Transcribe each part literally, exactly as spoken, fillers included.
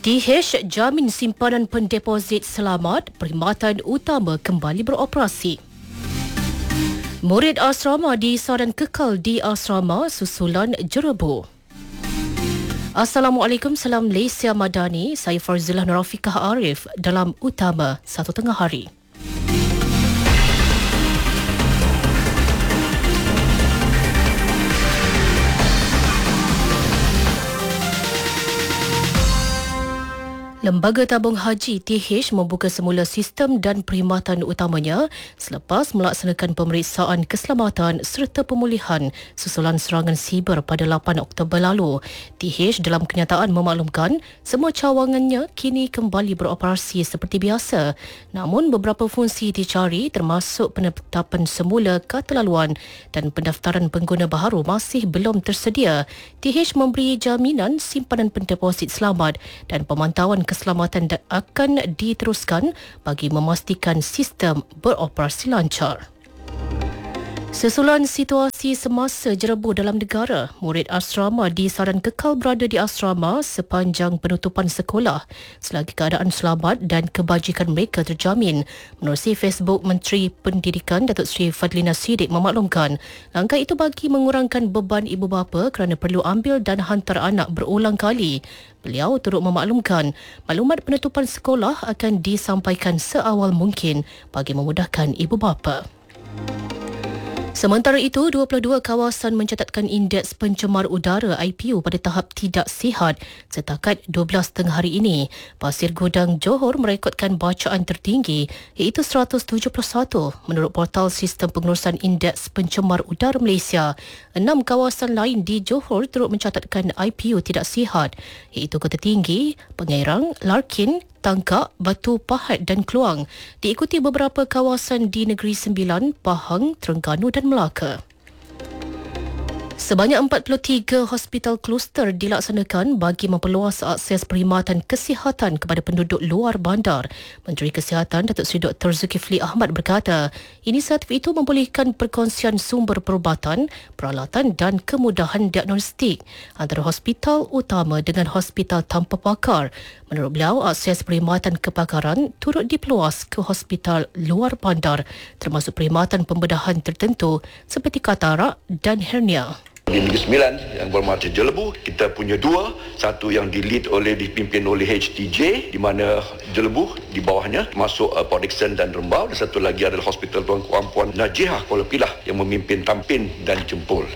T H jamin simpanan pendeposit selamat, perkhidmatan utama kembali beroperasi. Murid asrama disaran kekal di asrama susulan jerebu. Assalamualaikum, salam Malaysia Madani. Saya Farzilah Nurafiqah Arif dalam Utama Satu Tengah Hari. Lembaga Tabung Haji T H membuka semula sistem dan perkhidmatan utamanya selepas melaksanakan pemeriksaan keselamatan serta pemulihan susulan serangan siber pada lapan Oktober lalu. T H dalam kenyataan memaklumkan semua cawangannya kini kembali beroperasi seperti biasa. Namun beberapa fungsi dicari termasuk penetapan semula kata laluan dan pendaftaran pengguna baharu masih belum tersedia. T H memberi jaminan simpanan pendeposit selamat dan pemantauan keselamatan akan diteruskan bagi memastikan sistem beroperasi lancar. Sesulan situasi semasa jerebu dalam negara, murid asrama disaran kekal berada di asrama sepanjang penutupan sekolah selagi keadaan selamat dan kebajikan mereka terjamin. Menerusi Facebook Menteri Pendidikan Datuk Seri Fadlina Siddiq memaklumkan langkah itu bagi mengurangkan beban ibu bapa kerana perlu ambil dan hantar anak berulang kali. Beliau turut memaklumkan maklumat penutupan sekolah akan disampaikan seawal mungkin bagi memudahkan ibu bapa. Sementara itu, dua puluh dua kawasan mencatatkan indeks pencemar udara I P U pada tahap tidak sihat setakat dua belas tengah hari ini. Pasir Gudang Johor merekodkan bacaan tertinggi iaitu seratus tujuh puluh satu menurut portal sistem pengurusan indeks pencemar udara Malaysia. Enam kawasan lain di Johor turut mencatatkan I P U tidak sihat iaitu Kota Tinggi, Pengerang, Larkin, Tangkak, Batu Pahat dan Kluang, diikuti beberapa kawasan di Negeri Sembilan, Pahang, Terengganu dan Melaka. Sebanyak empat puluh tiga hospital kluster dilaksanakan bagi memperluas akses perkhidmatan kesihatan kepada penduduk luar bandar. Menteri Kesihatan Datuk Seri Doktor Zulkifli Ahmad berkata, inisiatif itu membolehkan perkongsian sumber perubatan, peralatan dan kemudahan diagnostik antara hospital utama dengan hospital tanpa pakar. Menurut beliau, akses perkhidmatan kepakaran turut diperluas ke hospital luar bandar termasuk perkhidmatan pembedahan tertentu seperti katarak dan hernia. Di Negeri Sembilan yang bermakna Jelebu, kita punya dua, satu yang di-lead oleh dipimpin oleh H T J di mana Jelebu di bawahnya masuk uh, Port Dickson dan Rembau, dan satu lagi adalah Hospital Tuan Puan Najihah Kuala Pilah yang memimpin Tampin dan Jempol.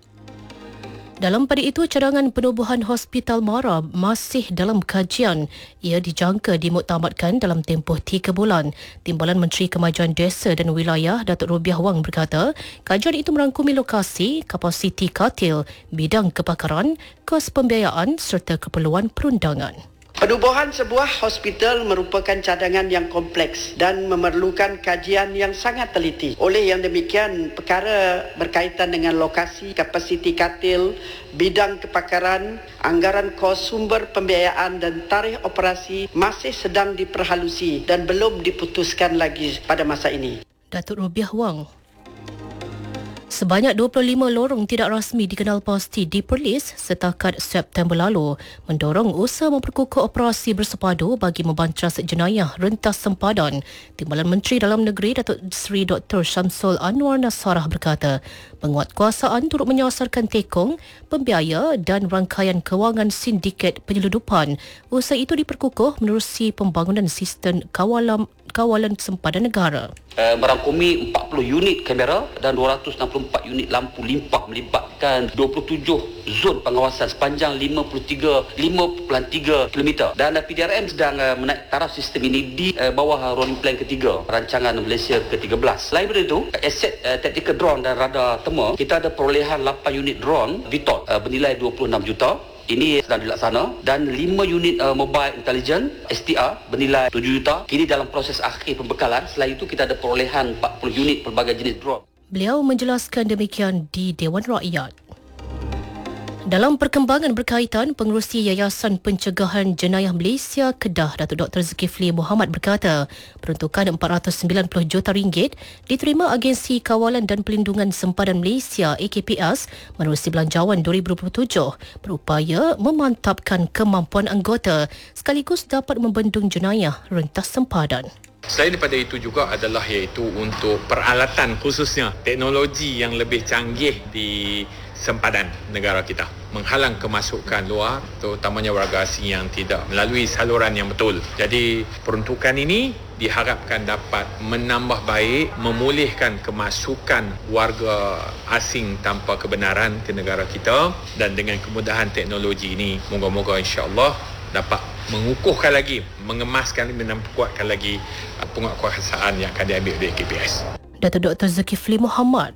Dalam pada itu, cadangan penubuhan Hospital Mara masih dalam kajian. Ia dijangka dimuktamadkan dalam tempoh tiga bulan. Timbalan Menteri Kemajuan Desa dan Wilayah Datuk Rubiah Wang berkata, kajian itu merangkumi lokasi, kapasiti katil, bidang kepakaran, kos pembiayaan serta keperluan perundangan. Penubuhan sebuah hospital merupakan cadangan yang kompleks dan memerlukan kajian yang sangat teliti. Oleh yang demikian, perkara berkaitan dengan lokasi, kapasiti katil, bidang kepakaran, anggaran kos sumber pembiayaan dan tarikh operasi masih sedang diperhalusi dan belum diputuskan lagi pada masa ini. Datuk Rubiah Wang. Sebanyak dua puluh lima lorong tidak rasmi dikenal pasti di Perlis setakat September lalu, mendorong usaha memperkukuh operasi bersepadu bagi membantras jenayah rentas sempadan. Timbalan Menteri Dalam Negeri Datuk Seri Doktor Syamsul Anwar Nasarah berkata, penguatkuasaan turut menyasarkan tekong, pembiaya dan rangkaian kewangan sindiket penyeludupan. Usaha itu diperkukuh menerusi pembangunan sistem kawalan kawalan sempadan negara. Uh, merangkumi empat puluh unit kamera dan dua ratus enam puluh empat unit lampu limpah melibatkan dua puluh tujuh zon pengawasan sepanjang lima puluh tiga perpuluhan tiga kilometer, dan uh, P D R M sedang uh, menaik taraf sistem ini di uh, bawah rolling plan ketiga rancangan Malaysia ke tiga belas. Selain daripada itu, aset uh, tactical drone dan radar tema, kita ada perolehan lapan unit drone V T O L uh, bernilai dua puluh enam juta. Ini sedang dilaksana, dan lima unit uh, mobile intelligence S T R bernilai tujuh juta. Kini dalam proses akhir pembekalan. Selain itu, kita ada perolehan empat puluh unit pelbagai jenis drone. Beliau menjelaskan demikian di Dewan Rakyat. Dalam perkembangan berkaitan, Pengerusi Yayasan Pencegahan Jenayah Malaysia Kedah, Datuk Doktor Zulkifli Mohamad berkata, peruntukan empat ratus sembilan puluh juta ringgit diterima Agensi Kawalan dan Pelindungan Sempadan Malaysia A K P S menerusi Belanjawan dua ribu dua puluh tujuh berupaya memantapkan kemampuan anggota sekaligus dapat membendung jenayah rentas sempadan. Selain daripada itu juga adalah iaitu untuk peralatan, khususnya teknologi yang lebih canggih di sempadan negara kita, menghalang kemasukan luar, terutamanya warga asing yang tidak melalui saluran yang betul. Jadi peruntukan ini diharapkan dapat menambah baik, memulihkan kemasukan warga asing tanpa kebenaran ke negara kita, dan dengan kemudahan teknologi ini moga-moga insya-Allah dapat mengukuhkan lagi, mengemaskan dan memperkuatkan lagi penguatkuasaan yang akan diambil oleh A K P S. Datuk Doktor Zulkifli Mohamad.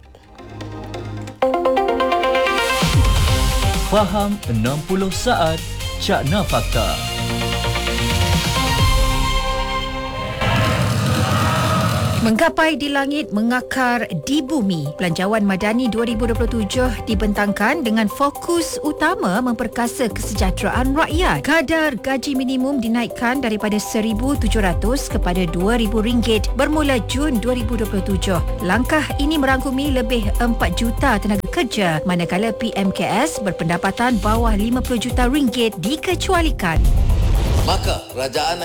Faham enam puluh saat Cakna Fakta. Menggapai di langit, mengakar di bumi. Belanjawan Madani dua ribu dua puluh tujuh dibentangkan dengan fokus utama memperkasa kesejahteraan rakyat. Kadar gaji minimum dinaikkan daripada seribu tujuh ratus kepada dua ribu ringgit bermula Jun dua ribu dua puluh tujuh. Langkah ini merangkumi lebih empat juta tenaga kerja, manakala P M K S berpendapatan bawah lima puluh juta ringgit dikecualikan. Maka kerajaan